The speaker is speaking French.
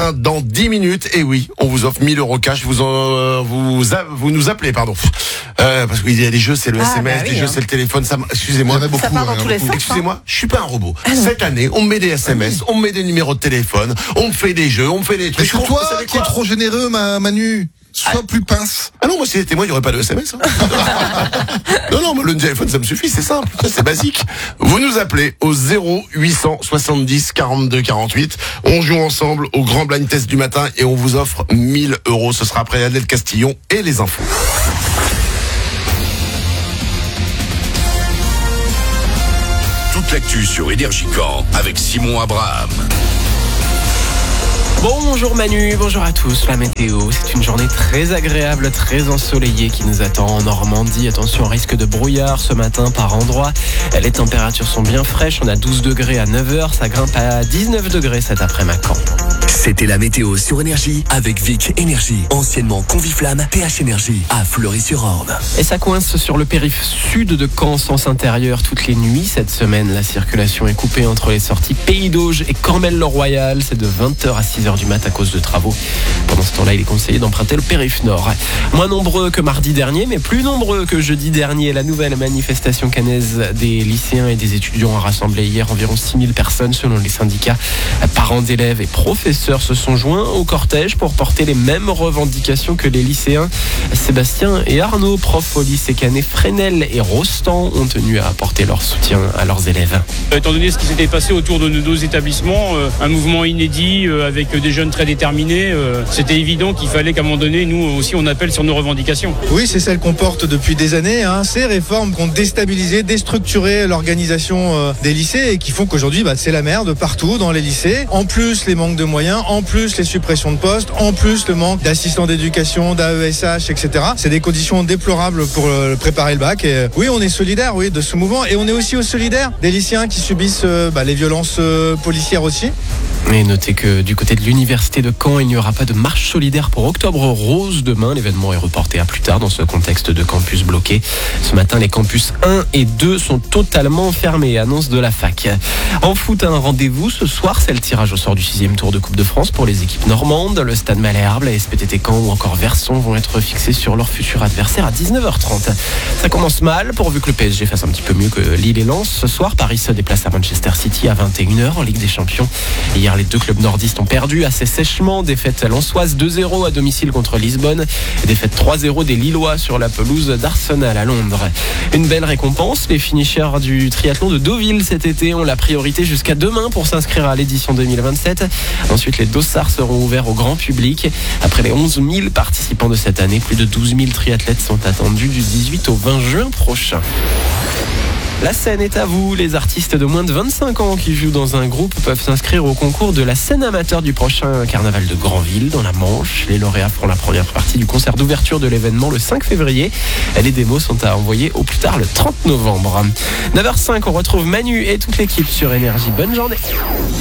matin dans 10 minutes. Et oui, on vous offre 1000 € cash. Vous nous appelez, pardon. Parce qu'il y a des jeux, c'est le SMS, des jeux, c'est le téléphone. Excusez-moi. Il y en a beaucoup. Ça part dans tous les sens. Excusez-moi, je suis pas un robot. Cette année, on me met des SMS, on me met des numéros de téléphone, on me fait des jeux, on me fait des Mais trucs. c'est toi qui es trop généreux, Manu. Sois plus pince. Ah non, moi si c'était moi, il n'y aurait pas de SMS. Hein. non, mais le téléphone, ça me suffit, c'est simple, c'est basique. Vous nous appelez au 0870 42 48. On joue ensemble au grand blind test du matin et on vous offre 1000 €. Ce sera après Adèle Castillon et les infos. Toute l'actu sur Énergie Caen avec Simon Abraham. Bonjour Manu, bonjour à tous. La météo, c'est une journée très agréable, très ensoleillée qui nous attend en Normandie. Attention, risque de brouillard ce matin par endroits. Les températures sont bien fraîches, on a 12 degrés à 9h, ça grimpe à 19 degrés cet après-midi à Caen. C'était la météo sur Énergie avec Vic Énergie, anciennement Conviflamme, PH Énergie à Fleury-sur-Orne. Et ça coince sur le périph' sud de Caen, sens intérieur, toutes les nuits cette semaine. La circulation est coupée entre les sorties Pays d'Auge et Cormel-le-Royal. C'est de 20h à 6h du mat à cause de travaux. Pendant ce temps-là, il est conseillé d'emprunter le périph' nord. Moins nombreux que mardi dernier, mais plus nombreux que jeudi dernier. La nouvelle manifestation caennaise des lycéens et des étudiants a rassemblé hier environ 6000 personnes selon les syndicats. Parents d'élèves et professeurs se sont joints au cortège pour porter les mêmes revendications que les lycéens. Sébastien et Arnaud, profs au lycée caennais Fresnel et Rostand, ont tenu à apporter leur soutien à leurs élèves. Étant donné ce qui s'était passé autour de nos deux établissements, un mouvement inédit avec des jeunes très déterminés, c'était évident qu'il fallait qu'à un moment donné, nous aussi, on appelle sur nos revendications. Oui, c'est celle qu'on porte depuis des années. Ces réformes qui ont déstabilisé, déstructuré l'organisation des lycées et qui font qu'aujourd'hui, c'est la merde partout dans les lycées. En plus, les manques de moyens, en plus, les suppressions de postes, en plus, le manque d'assistants d'éducation, d'AESH, etc. C'est des conditions déplorables pour préparer le bac. Et oui, on est solidaire, de ce mouvement. Et on est aussi solidaire des lycéens qui subissent les violences policières aussi. Et notez que du côté de l'université de Caen, il n'y aura pas de marche solidaire pour Octobre Rose demain. L'événement est reporté à plus tard dans ce contexte de campus bloqué. Ce matin, les campus 1 et 2 sont totalement fermés, annonce de la fac. En foot, un rendez-vous ce soir, c'est le tirage au sort du 6e tour de Coupe de France pour les équipes normandes. Le Stade Malherbe, la SPTT Caen ou encore Verson vont être fixés sur leur futur adversaire à 19h30. Ça commence mal, pourvu que le PSG fasse un petit peu mieux que Lille et Lens. Ce soir, Paris se déplace à Manchester City à 21h en Ligue des Champions. Hier, les deux clubs nordistes ont perdu assez sèchement. Défaite lensoise 2-0 à domicile contre Lisbonne. Défaite 3-0 des Lillois sur la pelouse d'Arsenal à Londres. Une belle récompense. Les finishers du triathlon de Deauville cet été ont la priorité jusqu'à demain pour s'inscrire à l'édition 2027. Ensuite, les dossards seront ouverts au grand public. Après les 11 000 participants de cette année, plus de 12 000 triathlètes sont attendus du 18 au 20 juin prochain. La scène est à vous. Les artistes de moins de 25 ans qui jouent dans un groupe peuvent s'inscrire au concours de la scène amateur du prochain carnaval de Granville dans la Manche. Les lauréats feront la première partie du concert d'ouverture de l'événement le 5 février. Les démos sont à envoyer au plus tard le 30 novembre. 9h05, on retrouve Manu et toute l'équipe sur Énergie. Bonne journée.